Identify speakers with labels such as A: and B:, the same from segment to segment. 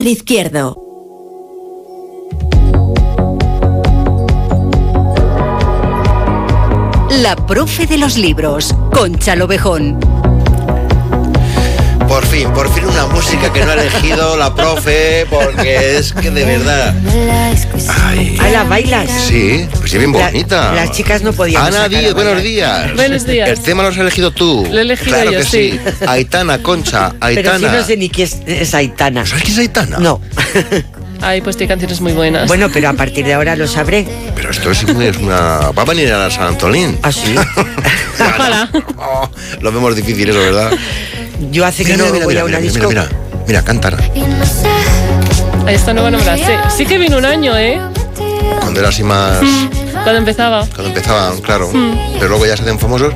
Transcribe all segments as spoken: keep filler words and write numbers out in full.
A: Izquierdo. La profe de los libros, Concha Lobejón.
B: Por fin, por fin una música que no ha elegido la profe, porque es que de verdad...
C: Ay, ¿la bailas?
B: Sí, pues sí, bien bonita.
C: La, las chicas no podían.
B: Ana Díaz, buenos días.
D: Buenos días.
B: El tema lo has elegido tú.
D: Lo he elegido
B: claro
D: yo,
B: que sí. sí. Aitana, Concha, Aitana.
C: Pero si no sé ni quién es, es Aitana.
B: ¿No sabes quién es Aitana?
C: No.
D: Ay, pues tiene canciones muy buenas.
C: Bueno, pero a partir de ahora lo sabré.
B: Pero esto es, muy, es una... Va a venir a la San Antolín.
C: ¿Ah, sí?
D: Ojalá.
B: Oh, lo vemos difícil eso, ¿verdad?
C: Yo hace
B: mira,
C: que no
B: mira,
C: voy
B: mira,
C: a una
B: mira,
C: disco.
B: Mira, mira, mira, cántala.
D: A esta nueva no me la sé. Sí que vino un año, ¿eh?
B: Cuando era así más...
D: Mm, cuando empezaba.
B: Cuando empezaban, claro.
D: Mm.
B: Pero luego ya se hacen famosos.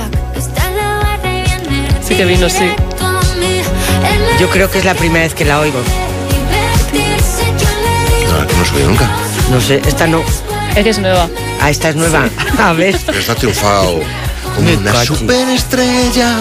D: Sí que vino, sí.
C: Yo creo que es la primera vez que la oigo.
B: No, que no subí nunca.
C: No sé, esta no.
D: Es que es nueva.
C: Ah, esta es nueva. A ver.
B: Pero está triunfado. Como
C: Me
B: una
C: cachi.
B: superestrella.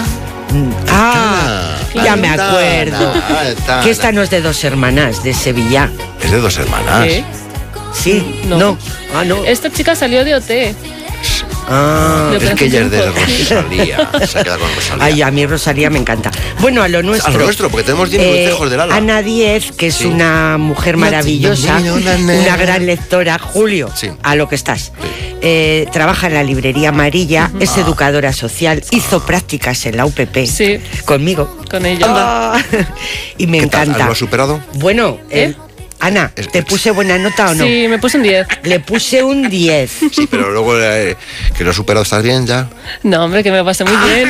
C: Ah,
B: Aitana,
C: ya me acuerdo.
B: Aitana, Aitana.
C: Que esta no es de Dos Hermanas, de Sevilla.
B: Es de Dos Hermanas.
D: ¿Qué?
C: Sí,
D: No.
C: no. Ah, no.
D: Esta chica salió de O T.
C: Ah.
D: De
B: Es que ella es de
D: Operación
B: Rosalía. Se ha quedado con Rosalía.
C: Ay, a mí Rosalía me encanta. Bueno, a lo nuestro.
B: A lo nuestro, porque tenemos Jenny Lucejos del Ala.
C: Ana Díez, que es
B: Sí.
C: una mujer maravillosa, una gran lectora. Julio,
B: Sí.
C: a lo que estás. Eh, trabaja en la librería Amarilla, uh-huh. es educadora social, hizo prácticas en la U P P.
D: Sí.
C: Conmigo.
D: Con ella.
C: Ah, y me
B: ¿Qué tal?
C: encanta.
B: ¿Lo has superado?
C: Bueno,
D: ¿Eh?
C: eh, Ana,
B: Es-
C: ¿te
B: es-
C: puse buena nota o no?
D: Sí, me puse un diez.
C: Le puse un diez.
B: Sí, pero luego eh, que lo has superado, ¿estás bien ya?
D: No, hombre, que me lo pasé muy bien.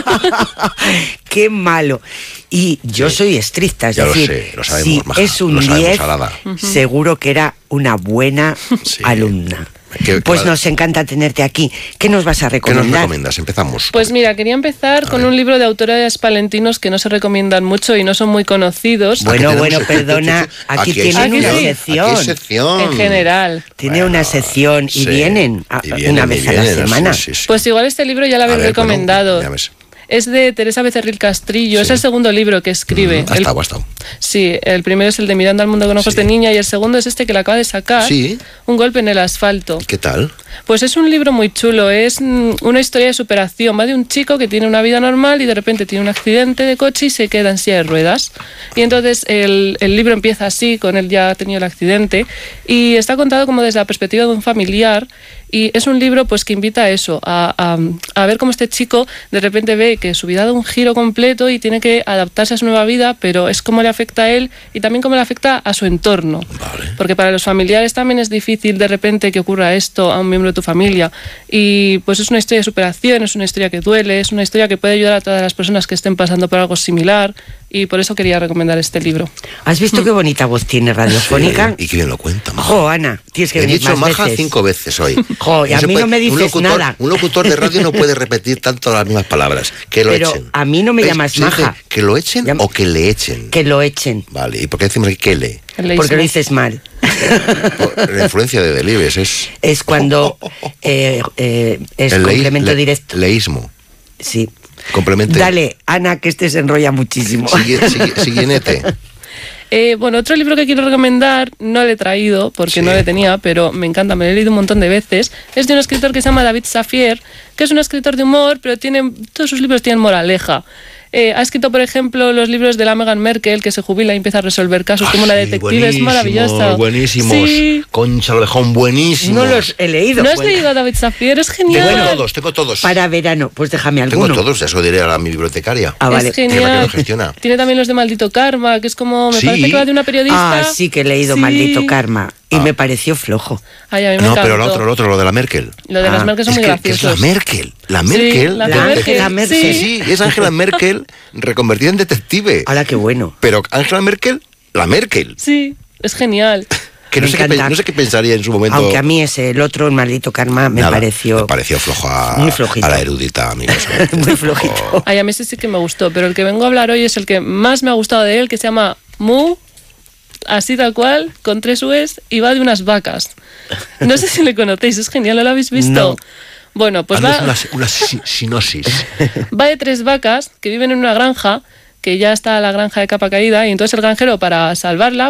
C: Qué malo. Y yo soy estricta, es
B: Ya lo
C: decir,
B: sé, lo sabemos,
C: si
B: maja,
C: es un
B: lo sabemos,
C: diez,
B: Alada.
C: seguro que era una buena
B: Sí.
C: alumna.
B: ¿Qué-
C: Pues
B: qué-
C: nos encanta tenerte aquí. ¿Qué nos vas a
B: ¿Qué nos
C: recomendar?
B: recomiendas? Empezamos.
D: Pues mira, quería empezar con un libro de autores palentinos que no se recomiendan mucho y no son muy conocidos.
C: Bueno,
B: Aquí
C: bueno,
B: tenemos-
C: perdona, aquí
B: hay
C: tienen
D: una
C: sección.
B: Aquí hay sección.
D: En general.
C: Tiene
B: Bueno,
C: una sección y
B: sí.
C: vienen, a-
B: Y vienen,
C: una
B: y
C: vez a la
B: vienen,
C: semana.
B: sí, sí, sí.
D: Pues igual este libro ya lo
B: A
D: habéis
B: ver, bueno,
D: recomendado.
B: ya ves.
D: Es de Teresa Becerril Castrillo,
B: Sí.
D: es el segundo libro que escribe.
B: Mm, ha
D: El-
B: estado, ha estado.
D: Sí, el primero es el de Mirando al mundo con ojos
B: Sí.
D: de niña y el segundo es este que le acaba de sacar,
B: Sí.
D: Un golpe en el asfalto.
B: ¿Qué tal?
D: Pues es un libro muy chulo, es mm, una historia de superación, va de un chico que tiene una vida normal y de repente tiene un accidente de coche y se queda en silla de ruedas. Y entonces el, el libro empieza así, con él ya ha tenido el accidente, y está contado como desde la perspectiva de un familiar. Y es un libro pues que invita a eso, a, a, a ver cómo este chico de repente ve que su vida da un giro completo y tiene que adaptarse a su nueva vida, pero es cómo le afecta a él y también cómo le afecta a su entorno.
B: Vale.
D: Porque para los familiares también es difícil de repente que ocurra esto a un miembro de tu familia. Y pues es una historia de superación, es una historia que duele, es una historia que puede ayudar a todas las personas que estén pasando por algo similar. Y por eso quería recomendar este libro.
C: ¿Has visto qué bonita voz tiene radiofónica?
B: Sí, y qué bien lo cuenta. maja.
C: Jo, Ana, tienes que
B: He
C: venir
B: dicho
C: más
B: maja
C: veces.
B: cinco veces hoy.
C: Jo, y a
B: se
C: mí no me dices
B: un locutor,
C: nada.
B: Un locutor de radio no puede repetir tanto las mismas palabras. Que lo
C: Pero
B: echen.
C: a mí no me
B: ¿Ves?
C: llamas
B: Se dice
C: maja.
B: ¿Que lo echen
C: Llam-
B: o que le echen?
C: Que lo echen,
B: Vale, ¿y por qué decimos aquí que le?
D: El leísmo.
C: porque lo dices mal.
B: Por la influencia de Delibes es...
C: Es cuando eh, eh, es
B: el leí-
C: complemento
B: le-
C: directo.
B: Leísmo.
C: Sí.
B: Complemento.
C: Dale, Ana, que este se enrolla muchísimo.
B: Sigue- sigue- Siguiente.
D: Eh, bueno, otro libro que quiero recomendar, no le he traído porque
B: Sí.
D: no le tenía, pero me encanta, me lo he leído un montón de veces. Es de un escritor que se llama David Safier, que es un escritor de humor, pero tiene, todos sus libros tienen moraleja. Eh, ha escrito, por ejemplo, los libros de la Meghan Merkel, que se jubila y empieza a resolver casos como una
B: Ah, sí,
D: detective, es
B: buenísimos,
D: maravillosa.
B: Buenísimos.
D: Sí.
B: Concha Lobejón, buenísimos.
C: No los he leído.
D: ¿No has
C: Bueno,
D: leído a David Safier? Es genial.
B: Tengo todos, tengo todos.
C: Para verano, pues déjame
B: Tengo
C: alguno.
B: todos, eso diré a mi bibliotecaria.
C: Ah, vale.
D: Es
B: Que es la que
D: genial.
B: lo gestiona.
D: Tiene también los de Maldito Karma, que es como, me
B: Sí.
D: parece que va de una periodista.
C: Ah, sí que he leído
D: Sí.
C: Maldito Karma. Y
B: Ah.
C: me pareció flojo.
D: Ay, a mí me
B: No,
D: encantó.
B: pero lo otro, lo otro, lo de la Merkel.
D: Lo de las
C: Ah,
D: Merkel son
B: Es
D: muy
B: que, que es
D: graciosos.
B: la Merkel. La Merkel.
D: la
B: de-
C: La
D: Merkel,
C: Angela Merkel.
B: Sí, sí, es Angela Merkel reconvertida en detective.
C: Ahora qué bueno.
B: Pero Angela Merkel, la Merkel.
D: Sí, es genial.
B: Que no
C: Me
B: sé, qué,
C: encanta.
B: pe- no sé qué pensaría en su momento.
C: Aunque a mí ese, el otro, el Maldito Karma, me
B: Nada,
C: pareció
B: Me pareció flojo a,
C: muy flojito.
B: a la erudita, amigos.
C: muy flojito.
D: Ay, a mí ese sí que me gustó, pero el que vengo a hablar hoy es el que más me ha gustado de él, que se llama Mu, así tal cual, con tres U's, y va de unas vacas. No sé si le conocéis, es genial, ¿no lo habéis visto?
C: No.
D: Bueno, pues
B: Haznos
D: va,
B: una, una si- sinosis.
D: va de tres vacas que viven en una granja, que ya está la granja de capa caída y entonces el granjero para salvarla